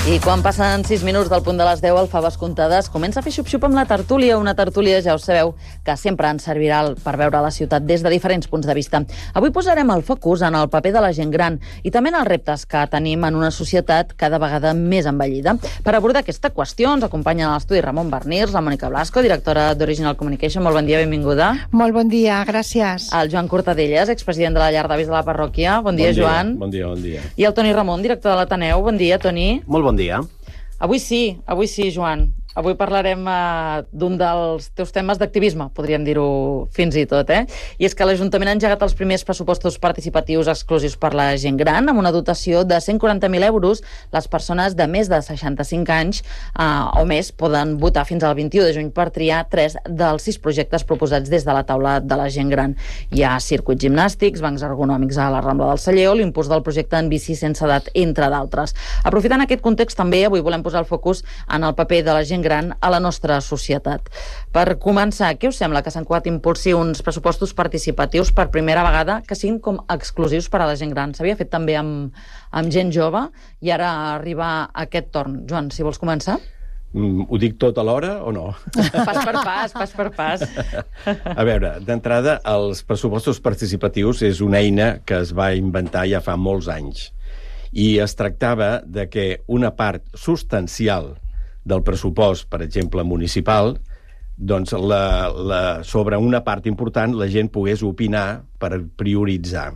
I quan passen 6 minuts del punt de les 10 al Faves Comptades, comença a fer xup-xup amb la tertúlia. Una tertúlia, ja ho sabeu, que sempre ens servirà per veure la ciutat des de diferents punts de vista. Avui posarem el focus en el paper de la gent gran i també en els reptes que tenim en una societat cada vegada més envellida. Per abordar aquesta qüestió ens acompanya a l'estudi Ramon Barnirs, la Mònica Blasco, directora d'Original Communication. Molt bon dia, benvinguda. Molt bon dia, gràcies. El Joan Cortadellas, expresident de la Llar d'Avis de la Parròquia. Bon dia, Joan. Bon dia, bon dia. I el Toni Ramon, director de l'Ateneu. Bon dia, Toni. Molt bon dia. Avui sí, Joan. Avui parlarem d'un dels teus temes d'activisme, podríem dir-ho fins i tot, I és que l'Ajuntament ha engegat els primers pressupostos participatius exclusius per la gent gran, amb una dotació de 140.000 euros. Les persones de més de 65 anys o més poden votar fins al 21 de juny per triar 3 dels 6 projectes proposats des de la taula de la gent gran. Hi ha circuits gimnàstics, bancs ergonòmics a la Rambla del Celler o l'impuls del projecte en bici sense edat, entre d'altres. Aprofitant aquest context, també avui volem posar el focus en el paper de la gent gran a la nostra societat. Per començar, què us sembla que Sant Cugat impulsi uns pressupostos participatius per primera vegada que siguin com exclusius per a la gent gran? S'havia fet també amb gent jove i ara arriba aquest torn. Joan, si vols començar? Ho dic tot alhora o no? Pas per pas. A veure, d'entrada, els pressupostos participatius és una eina que es va inventar ja fa molts anys i es tractava de que una part substancial del pressupost, per exemple, municipal, doncs sobre una part important la gent pogués opinar per prioritzar.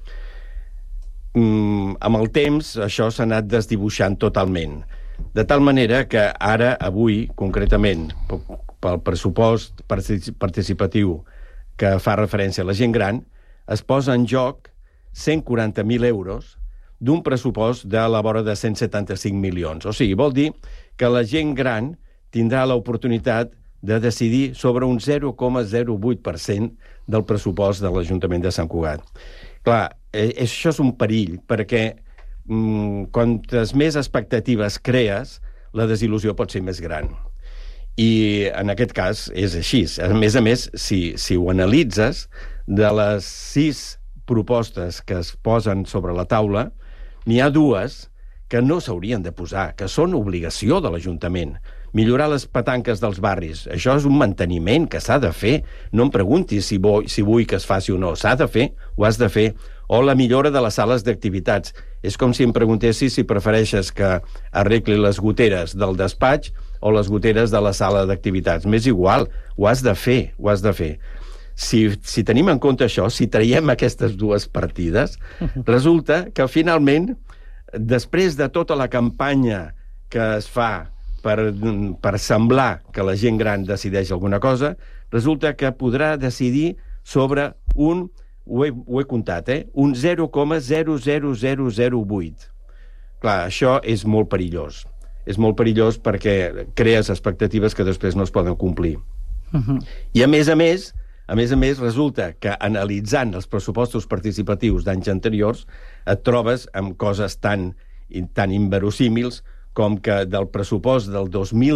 Amb el temps, això s'ha anat desdibuixant totalment. De tal manera que ara, avui, concretament, pel pressupost participatiu que fa referència a la gent gran, es posa en joc 140.000 euros d'un pressupost de la vora de 175 milions. O sigui, vol dir que la gent gran tindrà l'oportunitat de decidir sobre un 0,08% del pressupost de l'Ajuntament de Sant Cugat. Clar, això és un perill, perquè quantes més expectatives crees, la desil·lusió pot ser més gran. I en aquest cas és així. A més, si ho analitzes, de les 6 propostes que es posen sobre la taula, n'hi ha 2 que no s'haurien de posar, que són obligació de l'Ajuntament. Millorar les petanques dels barris. Això és un manteniment que s'ha de fer. No em preguntis si vull que es faci o no. S'ha de fer, ho has de fer. O la millora de les sales d'activitats. És com si em preguntessis si prefereixes que arregli les goteres del despatx o les goteres de la sala d'activitats. M'és igual, ho has de fer, ho has de fer. Si tenim en compte això, si traiem aquestes 2 partides, resulta que finalment, després de tota la campanya que es fa per semblar que la gent gran decideix alguna cosa, resulta que podrà decidir sobre ho he comptat, un 0,00008. Clar, això és molt perillós. És molt perillós perquè crees expectatives que després no es poden complir. I a més a més, resulta que analitzant els pressupostos participatius d'anys anteriors et trobes amb coses tan inverosímils com que del pressupost del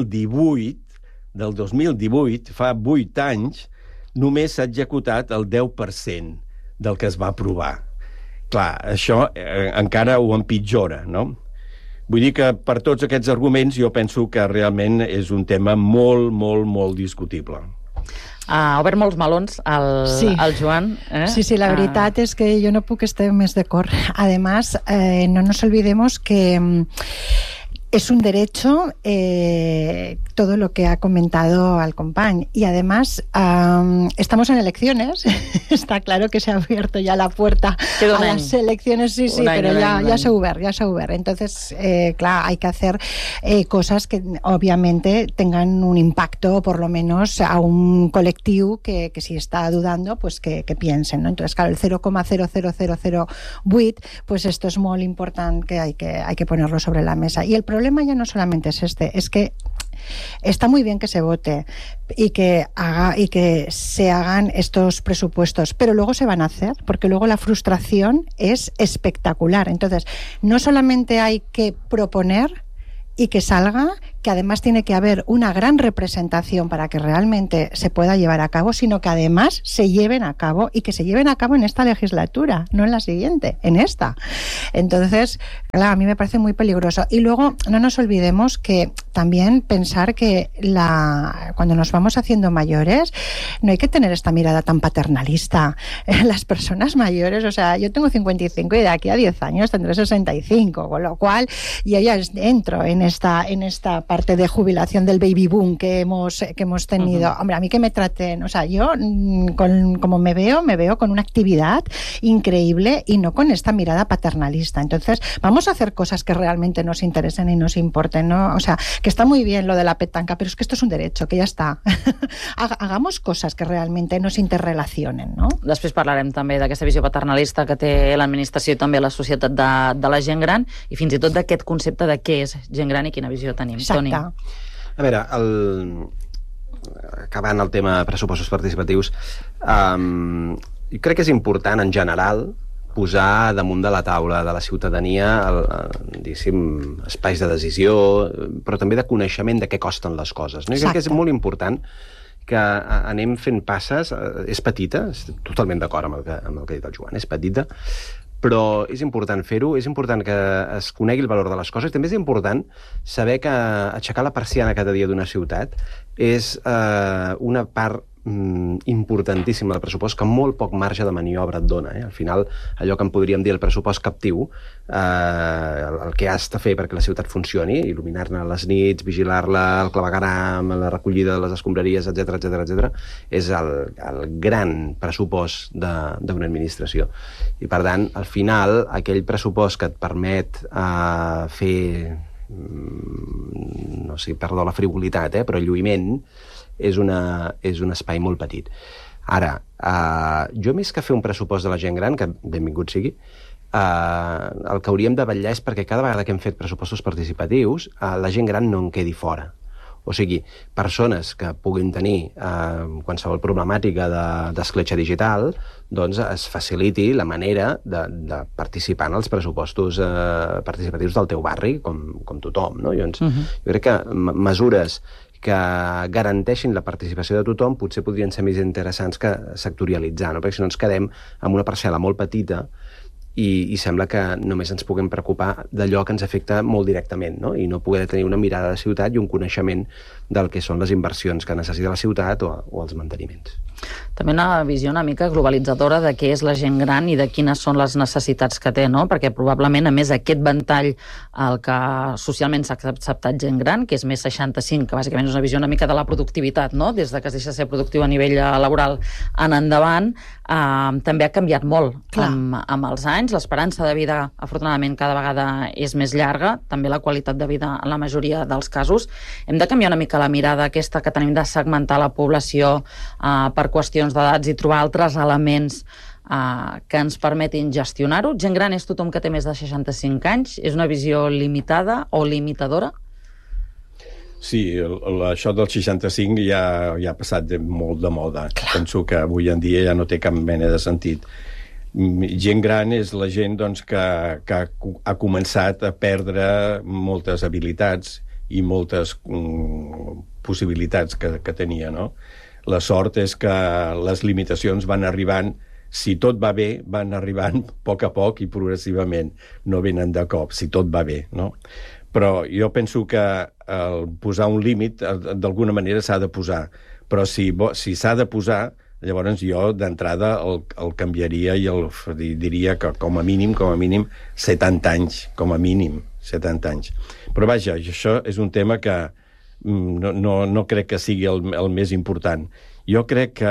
2018, fa 8 anys, només s'ha executat el 10% del que es va aprovar. Clar, això encara ho empitjora, no? Vull dir que per tots aquests arguments jo penso que realment és un tema molt, molt, molt discutible. Ha obert molts melons el Joan. Sí, la veritat és que jo no puc estar més d'acord. Además, no nos olvidemos que es un derecho todo lo que ha comentado al compañ. Y además, estamos en elecciones. Está claro que se ha abierto ya la puerta a las elecciones. Sí, pero ya se ha obert. Entonces, claro, hay que hacer cosas que obviamente tengan un impacto, por lo menos a un colectivo que si está dudando, pues que piensen, ¿no? Entonces, claro, el 0,00008, pues esto es muy importante, que hay que ponerlo sobre la mesa. Y el problema ya no solamente es es que está muy bien que se vote y que se hagan estos presupuestos, pero luego se van a hacer, porque luego la frustración es espectacular. Entonces, no solamente hay que proponer y que salga, que además tiene que haber una gran representación para que realmente se pueda llevar a cabo, sino que además se lleven a cabo y que se lleven a cabo en esta legislatura, no en la siguiente, en esta. Entonces, claro, a mí me parece muy peligroso. Y luego, no nos olvidemos que también pensar que cuando nos vamos haciendo mayores, no hay que tener esta mirada tan paternalista. Las personas mayores, o sea, yo tengo 55 y de aquí a 10 años tendré 65, con lo cual yo ya entro en esta parte de jubilación del baby boom que hemos tenido. Hombre, a mí que me traten, o sea, yo como me veo con una actividad increíble y no con esta mirada paternalista. Entonces, vamos a hacer cosas que realmente nos interesen y nos importen, ¿no? O sea, que está muy bien lo de la petanca, pero es que esto es un derecho, que ya está. Hagamos cosas que realmente nos interrelacionen, no? Després parlarem també d'aquesta visió paternalista que té l'administració i també la societat de la gent gran i fins i tot d'aquest concepte de què és gent gran i quina visió tenim. Exacte. Toni. A veure, acabant el tema pressupostos participatius, jo crec que és important en general posar damunt de la taula de la ciutadania diguéssim, espais de decisió, però també de coneixement de què costen les coses. No? Jo crec que és molt important que anem fent passes. És petita, estic totalment d'acord amb el que ha dit el Joan, és petita, però és important fer-ho, és important que es conegui el valor de les coses, i també és important saber que aixecar la persiana cada dia d'una ciutat és una part importantíssima del pressupost que molt poc marge de maniobra et dona. Al final, allò que en podríem dir el pressupost captiu, el que has de fer perquè la ciutat funcioni, il·luminar-ne les nits, vigilar-la, el clavegueram, la recollida de les escombraries, etc., és el gran pressupost d'una administració. I, per tant, al final, aquell pressupost que et permet fer, no sé, perdó la frivolitat, però lluïment, és un espai molt petit. Ara, jo més que fer un pressupost de la gent gran, que benvingut sigui, el que hauríem de vetllar és perquè cada vegada que hem fet pressupostos participatius la gent gran no en quedi fora. O sigui, persones que puguin tenir qualsevol problemàtica d'escletxa digital, doncs es faciliti la manera de participar en els pressupostos participatius del teu barri, com tothom, no? Jo crec que mesures que garanteixin la participació de tothom potser podrien ser més interessants que sectorialitzar, no? Perquè si no ens quedem amb una parcel·la molt petita i sembla que només ens puguem preocupar d'allò que ens afecta molt directament, no? I no poder tenir una mirada de ciutat i un coneixement del que són les inversions que necessita la ciutat o els manteniments. També una visió una mica globalitzadora de què és la gent gran i de quines són les necessitats que té, no? Perquè probablement, a més, aquest ventall el que socialment s'ha acceptat gent gran, que és més 65, que bàsicament és una visió una mica de la productivitat, no? Des de que es deixa de ser productiu a nivell laboral en endavant, també ha canviat molt amb els anys. L'esperança de vida, afortunadament, cada vegada és més llarga, també la qualitat de vida en la majoria dels casos. Hem de canviar una mica la mirada aquesta que tenim de segmentar la població per qüestions d'edats i trobar altres elements que ens permetin gestionar-ho. Gent gran és tothom que té més de 65 anys? És una visió limitada o limitadora? Sí, això del 65 ja ha passat molt de moda. Penso que avui en dia ja no té cap mena de sentit. Gent gran és la gent doncs, que ha començat a perdre moltes habilitats i moltes possibilitats que tenia, no? La sort és que les limitacions van arribant, si tot va bé, van arribant a poc i progressivament, no venen de cop, si tot va bé, no? Però jo penso que posar un límit d'alguna manera s'ha de posar, però si s'ha de posar, llavors jo d'entrada el canviaria i diria que com a mínim 70 anys, com a mínim 70 anys. Però vaja, això és un tema que no crec que sigui el més important. Jo crec que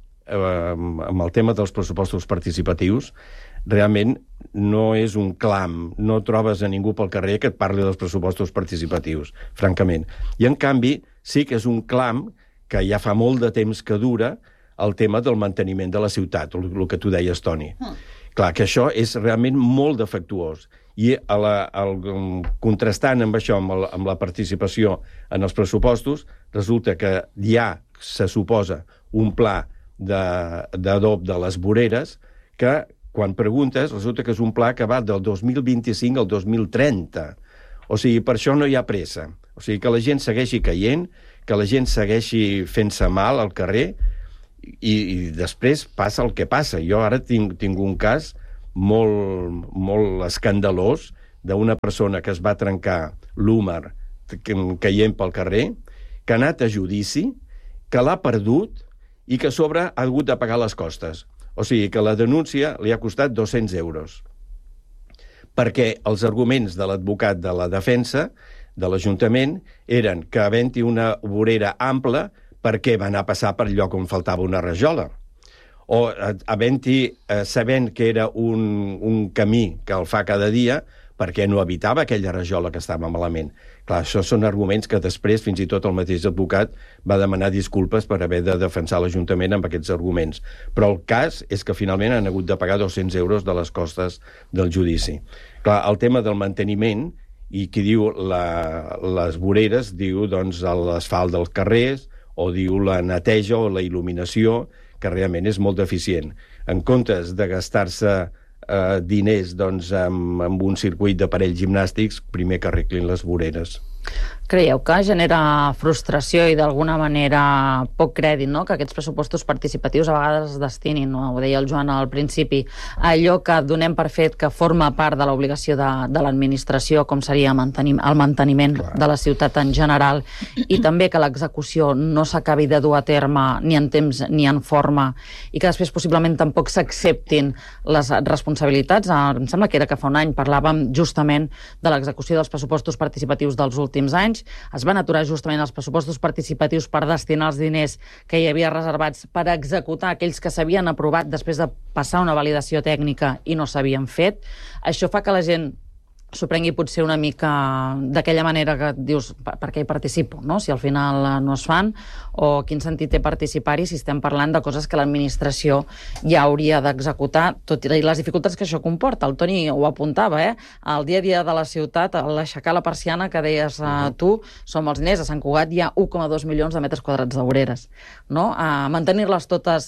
amb el tema dels pressupostos participatius realment no és un clam, no trobes a ningú pel carrer que et parli dels pressupostos participatius, francament. I en canvi sí que és un clam que ja fa molt de temps que dura el tema del manteniment de la ciutat, el que tu deies, Toni. Clar, que això és realment molt defectuós. I contrastant amb això, amb la participació en els pressupostos, resulta que ja se suposa un pla d'adob de les voreres que, quan preguntes, resulta que és un pla que va del 2025 al 2030. O sigui, per això no hi ha pressa. O sigui, que la gent segueixi caient, que la gent segueixi fent-se mal al carrer i després passa el que passa. Jo ara tinc un cas molt escandalós d'una persona que es va trencar l'húmer caient pel carrer, que ha anat a judici, que l'ha perdut i que a sobre ha hagut de pagar les costes. O sigui, que la denúncia li ha costat 200 euros. Perquè els arguments de l'advocat de la defensa de l'Ajuntament eren que havent-hi una vorera ampla, per què va anar a passar per lloc on faltava una rajola? O havent-hi, sabent que era un camí que el fa cada dia, perquè no evitava aquella rajola que estava malament. Clar, això són arguments que després fins i tot el mateix advocat va demanar disculpes per haver de defensar l'Ajuntament amb aquests arguments. Però el cas és que finalment han hagut de pagar 200 euros de les costes del judici. Clar, el tema del manteniment, i qui diu les voreres, diu doncs l'asfalt dels carrers, o diu la neteja o la il·luminació, que realment és molt deficient. En comptes de gastar-se diners doncs, amb un circuit d'aparells gimnàstics, primer que arreglin les voreres. Creieu que genera frustració i d'alguna manera poc crèdit, no? Que aquests pressupostos participatius a vegades es destinin, no? Ho deia el Joan al principi, allò que donem per fet que forma part de l'obligació de l'administració, com seria el manteniment de la ciutat en general, i també que l'execució no s'acabi de dur a terme ni en temps ni en forma, i que després possiblement tampoc s'acceptin les responsabilitats. Em sembla que era que fa un any parlàvem justament de l'execució dels pressupostos participatius dels últims anys. Es van aturar justament els pressupostos participatius per destinar els diners que hi havia reservats per executar aquells que s'havien aprovat després de passar una validació tècnica i no s'havien fet. Això fa que la gent s'ho prengui potser una mica d'aquella manera que dius, per què hi participo, no? Si al final no es fan, o quin sentit té participar-hi si estem parlant de coses que l'administració ja hauria d'executar, tot i les dificultats que això comporta. El Toni ho apuntava, el dia a dia de la ciutat, l'aixecar la persiana que deies tu, som els diners, a Sant Cugat hi ha 1,2 milions de metres quadrats de voreres, no? Mantenir-les totes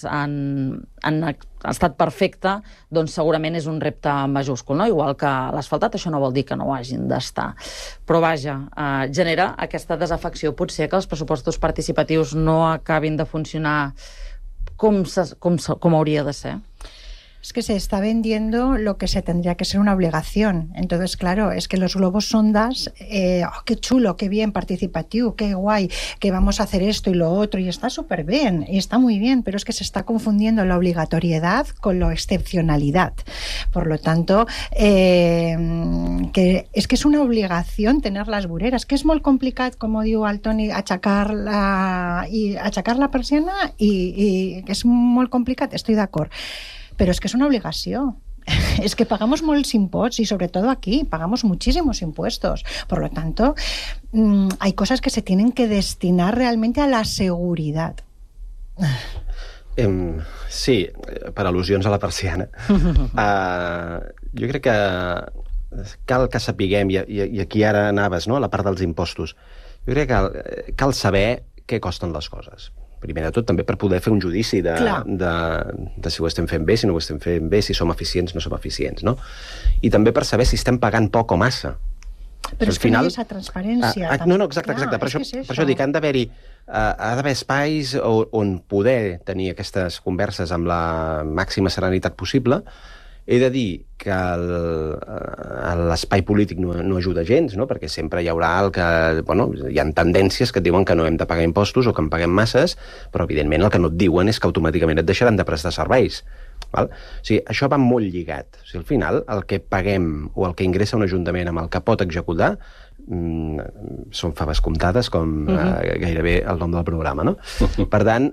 en estat perfecte, doncs segurament és un repte majúscul, no? Igual que l'asfaltat, això no vol dir que no ho hagin d'estar. Però vaja, genera aquesta desafecció. Potser que els pressupostos participatius no acabin de funcionar com hauria de ser. Es que se está vendiendo lo que se tendría que ser una obligación. Entonces, claro, es que los globos sondas, qué chulo, qué bien, participativo, qué guay, que vamos a hacer esto y lo otro, y está súper bien, y está muy bien, pero es que se está confundiendo la obligatoriedad con la excepcionalidad. Por lo tanto, que es una obligación tener las voreres, que és molt complicat, com diu el Toni, aixecar la persiana i que és molt complicat, estoy d'acord. Pero es que es una obligación. Es que pagamos muchos impuestos y sobre todo aquí pagamos muchísimos impuestos. Por lo tanto, hay cosas que se tienen que destinar realmente a la seguridad. Sí, per al·lusions a la persiana. Jo crec que cal que sapiguem, i aquí ara anaves, no?, a la part dels impostos. Jo crec que cal saber què costen les coses. Primer de tot, també per poder fer un judici de si ho estem fent bé, si no ho estem fent bé, si som eficients o no som eficients, no? I també per saber si estem pagant poc o massa. Però és que no hi ha aquesta transparència. No, exacte. Per això dic, ha d'haver espais on poder tenir aquestes converses amb la màxima serenitat possible. He de dir que l'espai polític no ajuda gens, no? Perquè sempre hi haurà hi ha tendències que et diuen que no hem de pagar impostos o que en paguem masses, però evidentment el que no et diuen és que automàticament et deixaran de prestar serveis. Val? O sigui, això va molt lligat. O sigui, al final, el que paguem o el que ingressa un ajuntament amb el que pot executar són faves comptades, com gairebé el nom del programa, no? Per tant,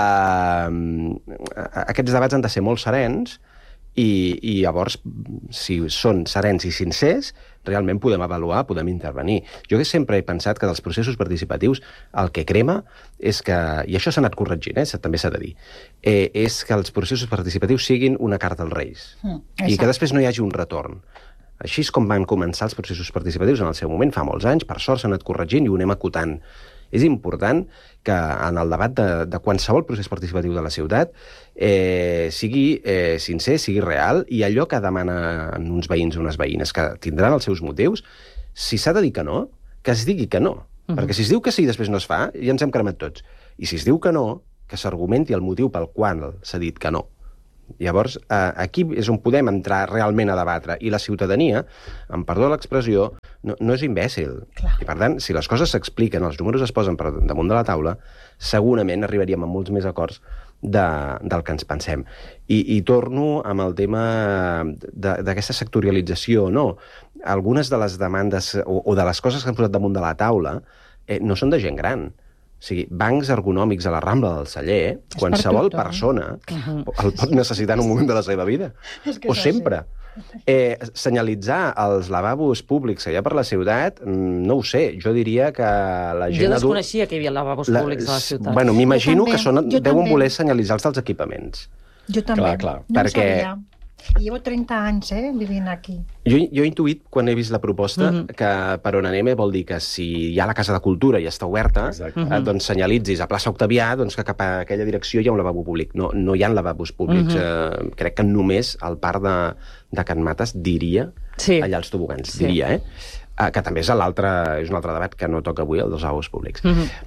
aquests debats han de ser molt serens, i llavors, si són serens i sincers, realment podem avaluar, podem intervenir. Jo sempre he pensat que dels processos participatius el que crema és que, i això s'ha anat corregint, també s'ha de dir, és que els processos participatius siguin una carta als Reis i que després no hi hagi un retorn. Així és com van començar els processos participatius en el seu moment, fa molts anys, per sort s'han anat corregint i ho anem acotant. És important que en el debat de qualsevol procés participatiu de la ciutat sigui sincer, sigui real, i allò que demanen uns veïns o unes veïnes que tindran els seus motius, si s'ha de dir que no, que es digui que no. Perquè si es diu que sí i després no es fa, ja ens hem cremat tots. I si es diu que no, que s'argumenti el motiu pel qual s'ha dit que no. Llavors, aquí és on podem entrar realment a debatre. I la ciutadania, em perdó l'expressió, no és imbècil. Clar. I per tant, si les coses s'expliquen, els números es posen per damunt de la taula, segurament arribaríem a molts més acords del que ens pensem. I torno amb el tema d'aquesta sectorialització. No, algunes de les demandes o de les coses que han posat damunt de la taula no són de gent gran. O sigui, bancs ergonòmics a la Rambla del Celler, qualsevol persona el pot necessitar en un moment de la seva vida. O sempre. Senyalitzar els lavabos públics allà per la ciutat, no ho sé, jo diria que la gent... Jo desconeixia que hi havia lavabos públics a la ciutat. Bueno, m'imagino que deuen voler senyalitzar els dels equipaments. Jo també. Clar. No ho sabia. Llevo 30 anys, vivint aquí. Jo he intuït, quan he vist la proposta, que per on anem vol dir que si hi ha la Casa de Cultura i està oberta, doncs senyalitzis a plaça Octavià que cap a aquella direcció hi ha un lavabo públic. No hi ha lavabos públics. Crec que només al parc de Can Mates, diria, allà als tobogans, diria, que també és un altre debat que no toca avui, el dels lavabos públics.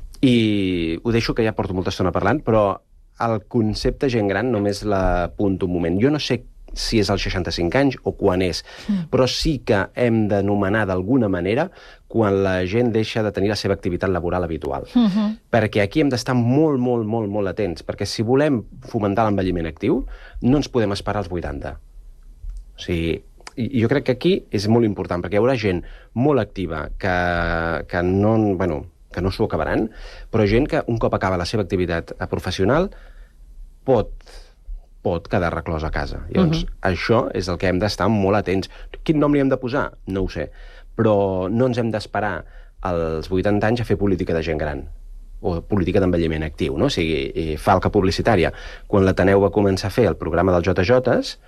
I ho deixo, que ja porto molta estona parlant, però el concepte gent gran només l'apunto un moment. Jo no sé si és als 65 anys o quan és, però sí que hem d'anomenar d'alguna manera quan la gent deixa de tenir la seva activitat laboral habitual. Perquè aquí hem d'estar molt, molt, molt, molt atents, perquè si volem fomentar l'envelliment actiu, no ens podem esperar als 80. O sigui, jo crec que aquí és molt important, perquè hi haurà gent molt activa que no s'ho acabaran, però gent que un cop acaba la seva activitat professional pot quedar reclòs a casa. Llavors, això és el que hem d'estar molt atents. Quin nom li hem de posar? No ho sé. Però no ens hem d'esperar als 80 anys a fer política de gent gran o política d'envelliment actiu, no? O sigui, falca publicitària. Quan l'Ateneu va començar a fer el programa dels JJs,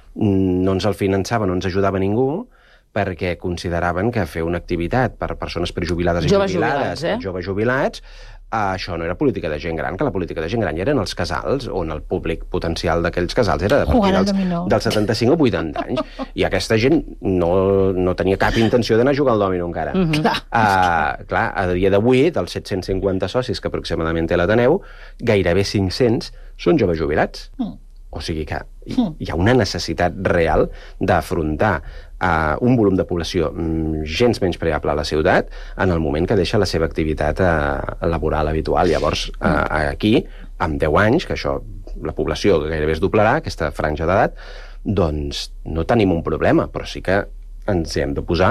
no ens el finançava, no ens ajudava ningú, perquè consideraven que fer una activitat per persones prejubilades i jubilades, joves jubilats, això no era política de gent gran, que la política de gent gran eren els casals, on el públic potencial d'aquells casals era de partir dels 75 o 80 anys. I aquesta gent no tenia cap intenció d'anar a jugar al dòmino encara. Clar, a dia d'avui, dels 750 socis que aproximadament té l'Ateneu, gairebé 500 són joves jubilats. O sigui que hi ha una necessitat real d'afrontar un volum de població gens menys preable a la ciutat en el moment que deixa la seva activitat laboral habitual. Llavors, aquí, amb 10 anys, que això, la població gairebé es doblarà, aquesta franja d'edat, doncs no tenim un problema, però sí que ens hem de posar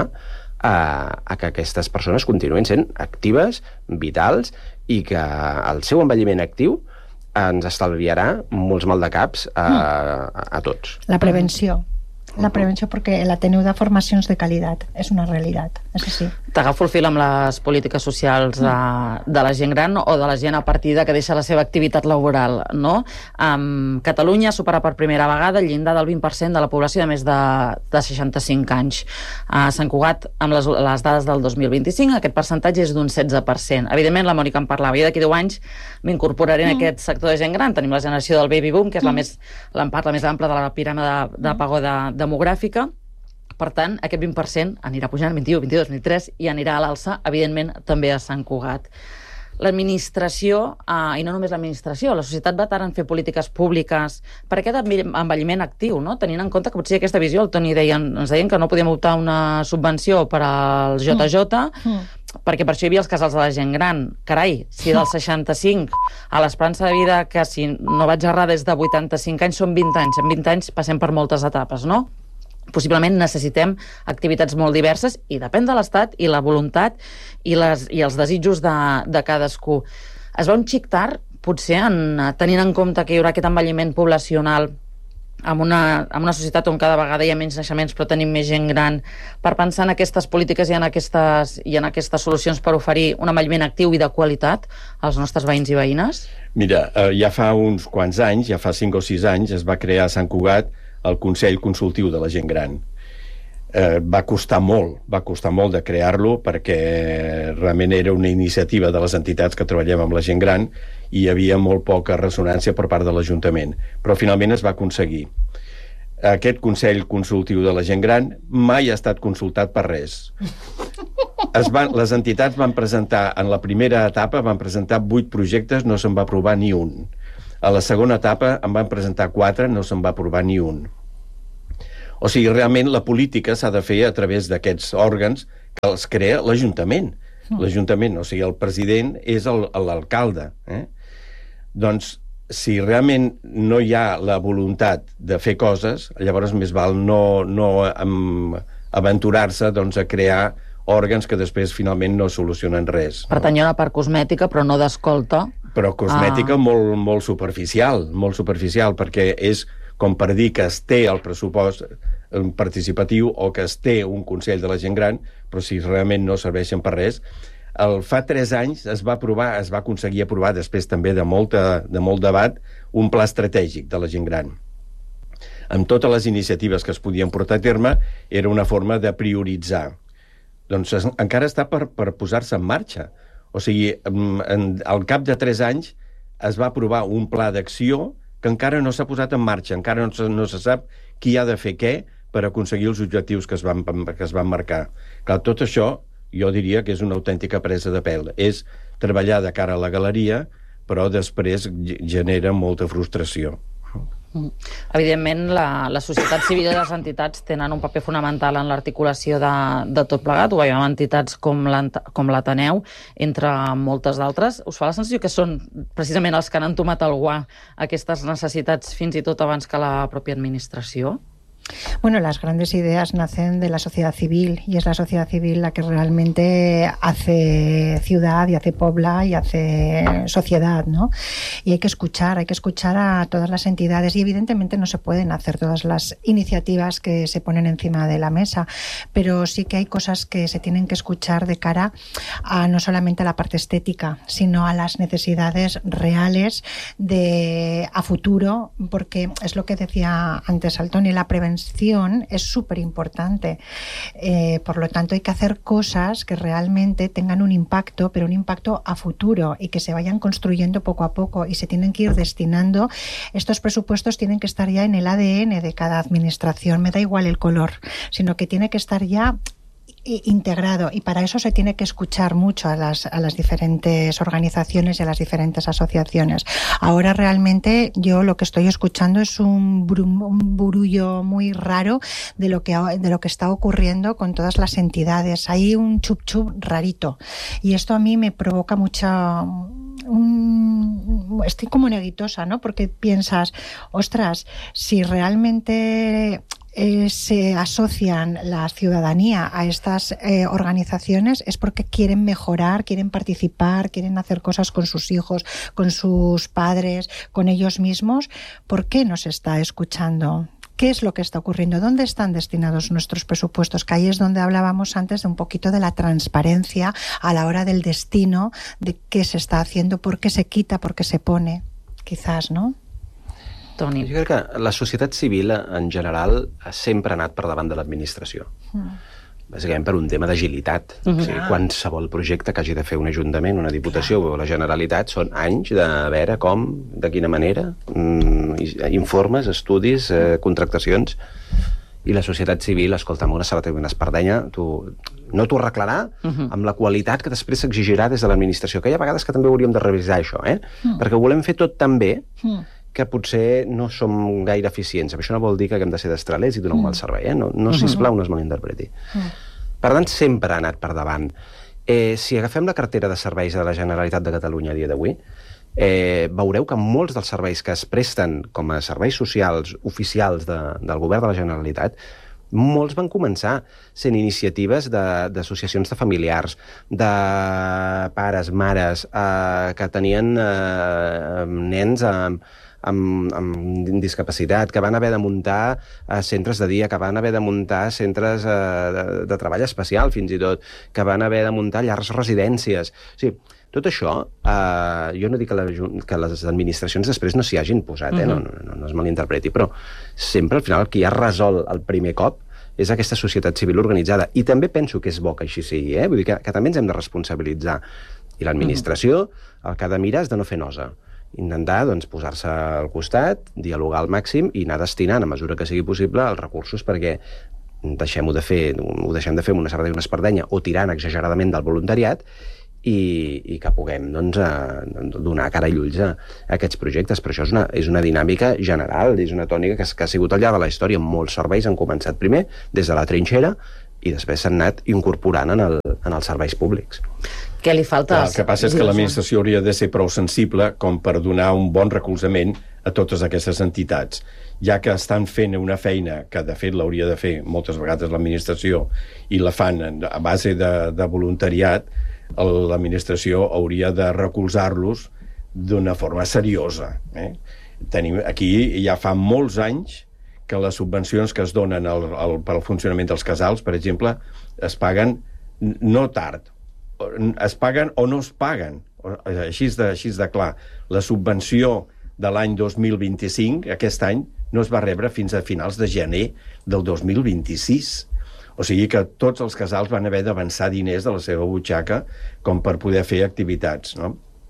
a que aquestes persones continuïn sent actives, vitals, i que el seu envelliment actiu ens estalviarà molts maldecaps a tots. La prevenció. La prevenció, perquè l'Ateneu de formacions de qualitat és una realitat, és així. T'agafo el fil amb les polítiques socials de la gent gran o de la gent a partir de que deixa la seva activitat laboral, no? Catalunya supera per primera vegada el llindar del 20% de la població de més de 65 anys. A Sant Cugat, amb les dades del 2025, aquest percentatge és d'un 16%. Evidentment, la Mònica en parlava. Jo d'aquí 10 anys m'incorporaré en aquest sector de gent gran. Tenim la generació del baby boom, que és la part més ampla de la piràmide de pagoda demogràfica. Per tant, aquest 20% anirà pujant 21, 22, 23 i anirà a l'alça, evidentment, també a Sant Cugat. L'administració, i no només l'administració, la societat va tard en fer polítiques públiques per aquest envelliment actiu, no? Tenint en compte que potser aquesta visió, el Toni ens deien que no podíem optar una subvenció per als JJ, perquè per això hi havia els casals de la gent gran. Carai, si del 65 a l'esperança de vida, que si no vaig errar des de 85 anys, són 20 anys. En 20 anys passem per moltes etapes, no? Possiblement necessitem activitats molt diverses i depèn de l'Estat i la voluntat i els desitjos de cadascú. Es va un xic tard, potser, tenint en compte que hi haurà aquest envelliment poblacional amb una societat on cada vegada hi ha menys naixements però tenim més gent gran, per pensar en aquestes polítiques i en aquestes solucions per oferir un envelliment actiu i de qualitat als nostres veïns i veïnes? Mira, ja fa uns quants anys, ja fa 5 o 6 anys, es va crear a Sant Cugat el Consell Consultiu de la Gent Gran. Va costar molt de crear-lo perquè realment era una iniciativa de les entitats que treballem amb la gent gran i hi havia molt poca ressonància per part de l'Ajuntament, però finalment es va aconseguir. Aquest Consell Consultiu de la Gent Gran mai ha estat consultat per res. les entitats van presentar, en la primera etapa, van presentar 8 projectes, no se'n va aprovar ni un. A la segona etapa en van presentar 4, no se'n va aprovar ni un. O sigui, realment la política s'ha de fer a través d'aquests òrgans que els crea l'Ajuntament. L'Ajuntament, o sigui, el president és l'alcalde. Doncs, si realment no hi ha la voluntat de fer coses, llavors més val no aventurar-se doncs, a crear òrgans que després finalment no solucionen res. Per tant, hi ha una part cosmètica, però no d'escolta. Però cosmètica molt superficial, perquè és com per dir que es té el pressupost participatiu o que es té un Consell de la Gent Gran, però si realment no serveixen per res. Fa 3 anys es va aconseguir aprovar, després també de molt debat, un pla estratègic de la gent gran. Amb totes les iniciatives que es podien portar a terme, era una forma de prioritzar. Doncs encara està per posar-se en marxa. O sigui, al cap de 3 anys es va aprovar un pla d'acció que encara no s'ha posat en marxa, encara no se sap qui ha de fer què per aconseguir els objectius que es van marcar. Clar, tot això jo diria que és una autèntica presa de pèl. És treballar de cara a la galeria, però després genera molta frustració. Evidentment, la societat civil i les entitats tenen un paper fonamental en l'articulació de tot plegat. Ho veiem entitats com l'Ateneu, entre moltes d'altres. Us fa la sensació que són precisament els que han entomat el guà aquestes necessitats fins i tot abans que la pròpia administració? Bueno, las grandes ideas nacen de la sociedad civil y es la sociedad civil la que realmente hace ciudad y hace pobla y hace sociedad, ¿no? Y hay que escuchar a todas las entidades y evidentemente no se pueden hacer todas las iniciativas que se ponen encima de la mesa, pero sí que hay cosas que se tienen que escuchar de cara a no solamente a la parte estética, sino a las necesidades reales a futuro, porque es lo que decía antes Altoni, la prevención es súper importante. Por lo tanto, hay que hacer cosas que realmente tengan un impacto, pero un impacto a futuro y que se vayan construyendo poco a poco y se tienen que ir destinando. Estos presupuestos tienen que estar ya en el ADN de cada administración, me da igual el color, sino que tiene que estar ya integrado y para eso se tiene que escuchar mucho a las diferentes organizaciones y a las diferentes asociaciones. Ahora realmente yo lo que estoy escuchando es un burullo muy raro de lo que está ocurriendo con todas las entidades. Hay un chup-chup rarito y esto a mí me provoca estoy como neguitosa, ¿no? Porque piensas, ostras, si realmente se asocian la ciudadanía a estas organizaciones es porque quieren mejorar, quieren participar, quieren hacer cosas con sus hijos, con sus padres, con ellos mismos. ¿Por qué no se está escuchando? ¿Qué es lo que está ocurriendo? ¿Dónde están destinados nuestros presupuestos? Que ahí es donde hablábamos antes de un poquito de la transparencia a la hora del destino, de qué se está haciendo, por qué se quita, por qué se pone, quizás, ¿no? Toni. Jo crec que la societat civil, en general, sempre ha anat per davant de l'administració. Bàsicament per un tema d'agilitat. O sigui, qualsevol projecte que hagi de fer un ajuntament, una diputació o la Generalitat són anys de veure com, de quina manera, informes, estudis, contractacions, i la societat civil, escolta, amb una salata i una espardenya, no t'ho arreglarà amb la qualitat que després s'exigirà des de l'administració, que hi ha vegades que també hauríem de revisar això, perquè ho volem fer tot tan bé que potser no som gaire eficients. Això no vol dir que haguem de ser destralers i donar un mal servei. No, sisplau, no es malinterpreti. Per tant, sempre ha anat per davant. Si agafem la cartera de serveis de la Generalitat de Catalunya a dia d'avui, veureu que molts dels serveis que es presten com a serveis socials oficials del govern de la Generalitat, molts van començar sent iniciatives d'associacions de familiars, de pares, mares, que tenien nens amb discapacitat, que van haver de muntar centres de dia, que van haver de muntar centres de treball especial, fins i tot, que van haver de muntar llars residències. O sigui, tot això, jo no dic que les administracions després no s'hi hagin posat, no es malinterpreti, però sempre, al final, qui ha resolt el primer cop és aquesta societat civil organitzada. I també penso que és bo que així sigui, vull dir que també ens hem de responsabilitzar. I l'administració el que ha de mirar és de no fer nosa. Intentar posar-se al costat, dialogar al màxim i anar destinant, a mesura que sigui possible, els recursos perquè deixem de fer amb una Sardenya i una Espardenya o tirant exageradament del voluntariat i que puguem donar cara i ulls a aquests projectes. Però això és una dinàmica general, és una tònica que ha sigut al llarg de la història. Molts serveis han començat primer des de la trinxera i després s'han anat incorporant en els serveis públics. Què li falta? El que passa és que l'administració hauria de ser prou sensible com per donar un bon recolzament a totes aquestes entitats, ja que estan fent una feina que de fet l'hauria de fer moltes vegades l'administració i la fan a base de voluntariat. L'administració hauria de recolzar-los d'una forma seriosa. Aquí ja fa molts anys que les subvencions que es donen per al funcionament dels casals, per exemple, es paguen no tard, es paguen o no es paguen, així de clar. La subvenció de l'any 2025, aquest any, no es va rebre fins a finals de gener del 2026. O sigui que tots els casals van haver d'avançar diners de la seva butxaca com per poder fer activitats, no?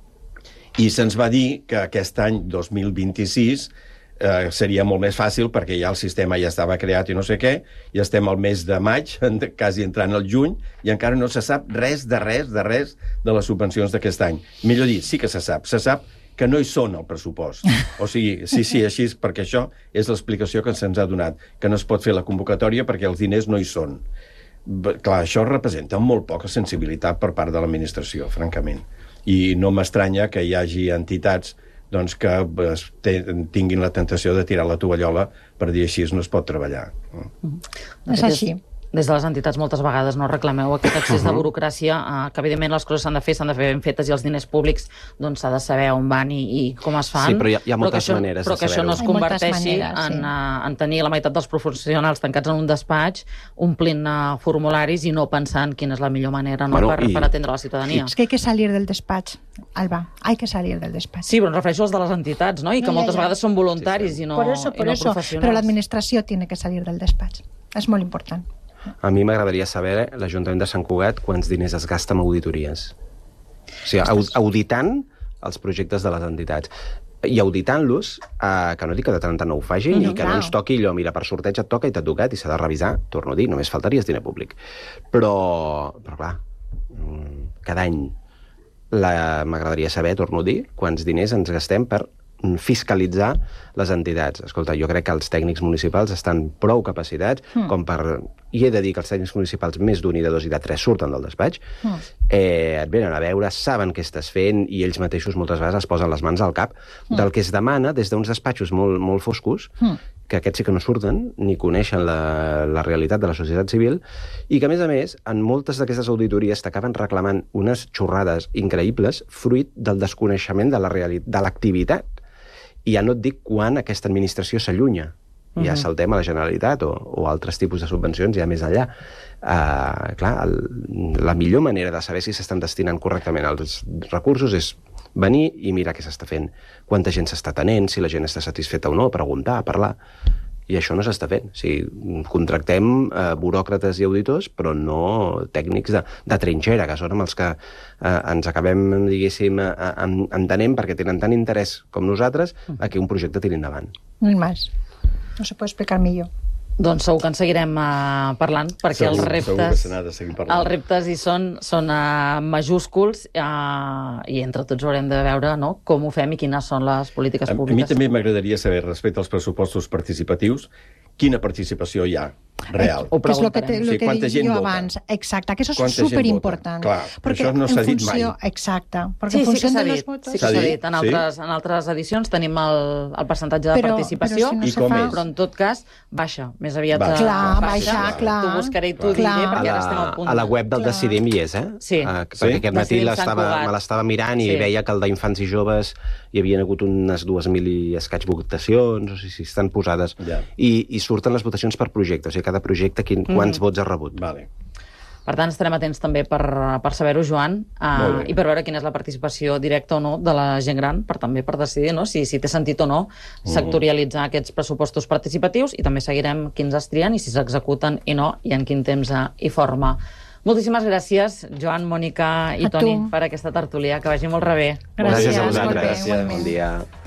I se'ns va dir que aquest any 2026 seria molt més fàcil perquè ja el sistema ja estava creat i no sé què, i estem al mes de maig, quasi entrant al juny, i encara no se sap res de les subvencions d'aquest any. Millor dit, sí que se sap que no hi són al pressupost. O sigui, sí, així, perquè això és l'explicació que se'ns ha donat, que no es pot fer la convocatòria perquè els diners no hi són. Clar, això representa molt poca sensibilitat per part de l'administració, francament. I no m'estranya que hi hagi entitats que tinguin la tentació de tirar la tovallola per dir així no es pot treballar. És així. Des de les entitats moltes vegades no reclameu aquest excés de burocràcia, que evidentment les coses s'han de fer ben fetes i els diners públics s'ha de saber on van i com es fan. Sí, però hi ha moltes maneres de saber-ho. Però que això no es converteixi en tenir la meitat dels professionals tancats en un despatx, omplint formularis i no pensant quina és la millor manera per atendre la ciutadania. És que hay que salir del despatx, Alba, hay que salir del despatx. Sí, però em refereixo als de les entitats, no? I que moltes vegades són voluntaris i no professionals. Però l'administració tiene que salir del despatx. És molt important. A mi m'agradaria saber, l'Ajuntament de Sant Cugat, quants diners es gasta en auditories. O sigui, auditant els projectes de les entitats. I auditant-los, que no dic que de tant en tant no ho facin, i que no ens toqui allò, mira, per sorteig et toca i t'ha tocat i s'ha de revisar, torno a dir, només faltaria és diner públic. Però clar, cada any m'agradaria saber, torno a dir, quants diners ens gastem per fiscalitzar les entitats. Escolta, jo crec que els tècnics municipals estan prou capacitats com per... I he de dir que els tècnics municipals més d'un i de dos i de tres surten del despatx, et venen a veure, saben què estàs fent i ells mateixos moltes vegades es posen les mans al cap del que es demana des d'uns despatxos molt foscos, que aquests sí que no surten ni coneixen la realitat de la societat civil i que, a més, en moltes d'aquestes auditories t'acaben reclamant unes xorrades increïbles fruit del desconeixement de l'activitat. I ja no et dic quan aquesta administració s'allunya. Ja saltem a la Generalitat o altres tipus de subvencions ja més enllà. Clar, la millor manera de saber si s'estan destinant correctament els recursos és venir i mirar què s'està fent, quanta gent s'està atenent, si la gent està satisfeta o no, preguntar, parlar. I això no s'està fent. O sigui, contractem buròcrates i auditors, però no tècnics de trinxera, que són amb els que ens acabem, diguéssim, entenent perquè tenen tant interès com nosaltres a que un projecte tiri endavant. No més. No se pot explicar millor. Doncs segur que en seguirem parlant, perquè els reptes hi són majúsculs i entre tots haurem de veure com ho fem i quines són les polítiques públiques. A mi també m'agradaria saber, respecte als pressupostos participatius, quina participació hi ha real. Que és el que he dit jo abans. Exacte, que això és superimportant. Clar, això no s'ha dit mai. Exacte. Sí que s'ha dit. En altres edicions tenim el percentatge de participació, però en tot cas baixa. Més aviat baixa. T'ho buscaré i t'ho diré, perquè ara estem al punt. A la web del Decidim hi és, Sí. Perquè aquest matí me l'estava mirant i veia que el d'infants i joves hi havia hagut unes 2.000 i escaig votacions, o sigui, estan posades. I surten les votacions per projecte, o sigui, cada projecte quants vots ha rebut. Per tant, estarem atents també per saber-ho, Joan, i per veure quina és la participació directa o no de la gent gran, també per decidir si té sentit o no sectorialitzar aquests pressupostos participatius, i també seguirem quins es trien i si s'executen i no, i en quin temps i forma. Moltíssimes gràcies, Joan, Mònica i Toni, per aquesta tertúlia. Que vagi molt bé. Gràcies a vosaltres. Bon dia.